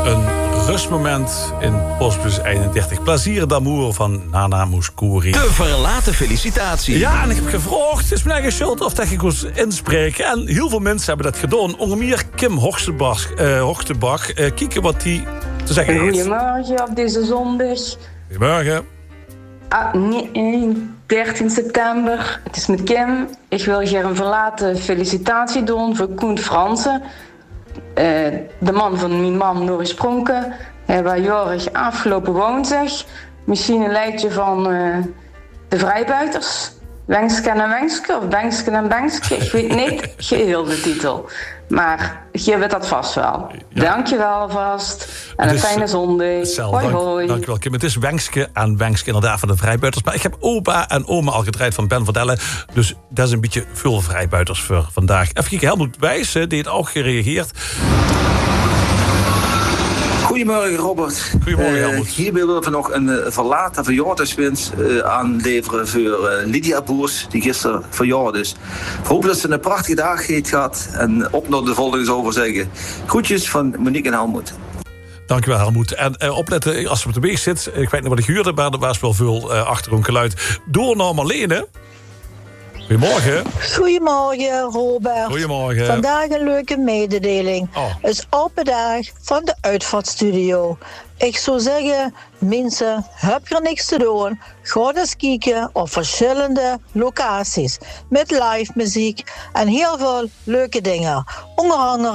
Een rustmoment in Postbus 31. Plezier d'amour van Nana Mouskouri. De verlaten felicitatie. Ja, en ik heb gevraagd, het is mijn eigen schuld of dat ik moest inspreken. En heel veel mensen hebben dat gedaan. Onder meer Kim Hochtebach. Kijken wat die te zeggen heeft. Goedemorgen op deze zondag. Goedemorgen. 13 september. Het is met Kim. Ik wil hier een verlaten felicitatie doen voor Koen Fransen. De man van mijn mam Noris Spronken. Hij was jarig afgelopen woensdag. Misschien een lijstje van de vrijbuiters. Wengsken en Wengske of Bengsken en Bengske. Ik weet niet geheel de titel. Maar je weet dat vast wel. Ja. Dankjewel alvast. En een fijne zondag. Hoi hoi. Dankjewel Kim. Het is Wengske en Wengske inderdaad van de vrijbuiters. Maar ik heb opa en oma al gedraaid van Ben Verdelle. Dus dat is een beetje veel vrijbuiters voor vandaag. Even kijken, Helmoet Wijs, die heeft ook gereageerd. Goedemorgen Robert. Goedemorgen Helmoet. Hier willen we nog een verlaten verjaardagswens aanleveren voor Lydia Boers, die gisteren verjaard is. We hopen dat ze een prachtige dag heeft gehad en op naar de volgende zou zeggen. Groetjes van Monique en Helmoet. Dankjewel Helmoet. En opletten als je op de weg zit. Ik weet niet wat ik huurde, maar er was wel veel achtergrondgeluid. Door naar Marlene. Goedemorgen. Goedemorgen, Robert. Goedemorgen. Vandaag een leuke mededeling. Het is open dag van de Uitvaartstudio. Ik zou zeggen, mensen, heb je er niks te doen? Ga eens kijken op verschillende locaties. Met live muziek en heel veel leuke dingen. Onder andere